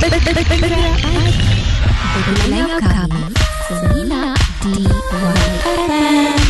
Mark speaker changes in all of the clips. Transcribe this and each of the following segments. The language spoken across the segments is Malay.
Speaker 1: Belayar kami Semina di YFM.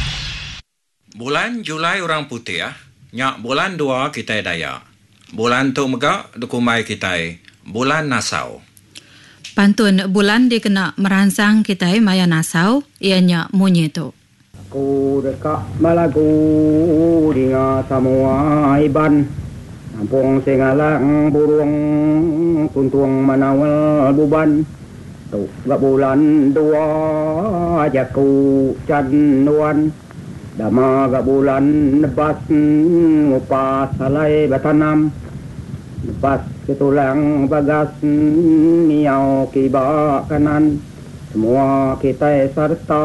Speaker 2: Bulan Julai orang putih Nyak bulan 2 kita daya. Bulan tu megak dukumai kita bulan Nasau.
Speaker 3: Pantun bulan dikena merangsang kita maya Nasau ianya munyi tu.
Speaker 4: Ku dekat malagu dengan semua iban. Kampung Singalang burung tuntung manawal buban. Tu gak bulan 2 jaku canduan. Dama gak bulan nebas ngupas salai batanam. Lepas ketulang bagas niau kibak kanan. Semua kita serta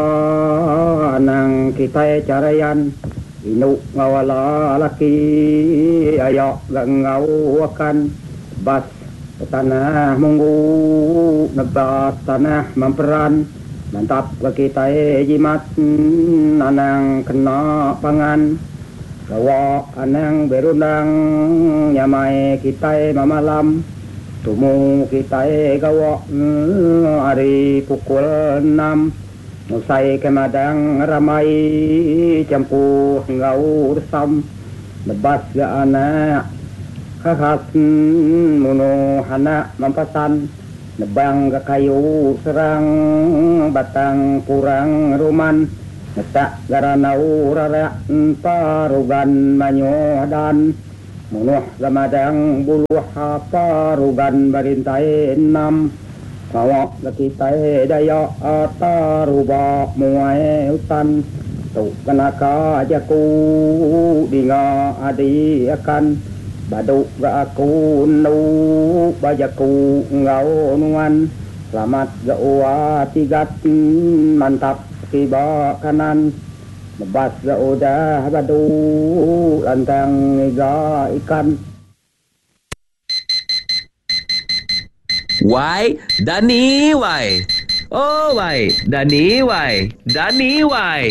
Speaker 4: nang kita carayan. Inuk ngawala laki ayak gak ngawakan. Bas tanah munggu nebas tanah memperan. Mantap kita jimat anang kena pangan. Gawa anang berundang nyamai kita mamalam. Tumu kita gawa hari pukul 6. Musai kemadang ramai campuh ngau resam. Lebas ga anak khas muno anak mampasan. Nebang ga kayu serang batang kurang ruman. Netak garanau rarak parugan manyodan. Munuh gamadang buluh parugan barintai 6. Kawak kita daya ataruba muai hutan. Tu kenaka jaku dinga adi akan. Baduk ga aku nu bajaku ngau nuan. Selamat ga uwa tigat mantap kiba kanan. Lebas ga udah badu lantang iga ikan.
Speaker 5: Why? Dani, why? Oh, why? Dani, why? Dani, why?